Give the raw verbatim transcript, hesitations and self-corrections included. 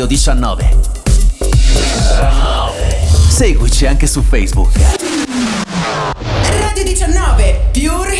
Radio diciannove. Seguici anche su Facebook. Radio diciannove, più